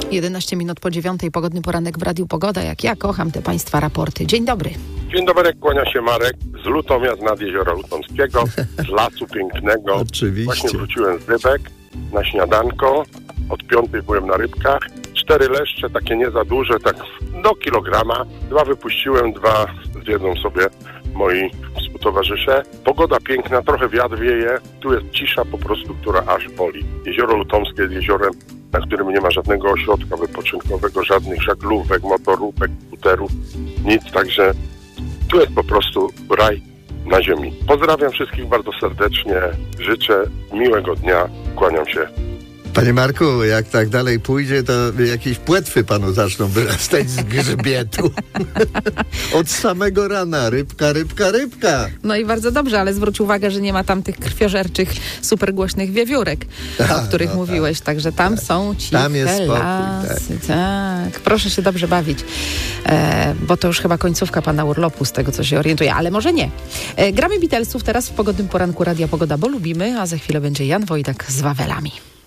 11 minut po 9, pogodny poranek w Radiu Pogoda. Jak ja kocham te Państwa raporty. Dzień dobry. Dzień dobry, kłania się Marek z Lutomia, nad Jeziora Lutomskiego, z Lasu Pięknego. Oczywiście. Właśnie wróciłem z rybek na śniadanko. Od 5 byłem na rybkach. 4 leszcze, takie nie za duże, tak do kilograma. 2 wypuściłem, 2 zjedzą sobie moi współtowarzysze. Pogoda piękna, trochę wiatr wieje. Tu jest cisza po prostu, która aż boli. Jezioro Lutomskie jest jeziorem, na którym nie ma żadnego ośrodka wypoczynkowego, żadnych żaglówek, motorówek, skuterów, nic. Także tu jest po prostu raj na ziemi. Pozdrawiam wszystkich bardzo serdecznie. Życzę miłego dnia. Kłaniam się. Panie Marku, jak tak dalej pójdzie, to jakieś płetwy panu zaczną wyrastać z grzbietu. Od samego rana. Rybka, rybka, rybka. No i bardzo dobrze, ale zwróć uwagę, że nie ma tam tych krwiożerczych, super głośnych wiewiórek, o których mówiłeś. Tak. Także tam są ciche tam jest spokój, lasy. Tak. Proszę się dobrze bawić, bo to już chyba końcówka pana urlopu, z tego co się orientuję, ale może nie. Gramy Beatlesów teraz w pogodnym poranku Radia Pogoda, bo lubimy, a za chwilę będzie Jan Wojdak z Wawelami.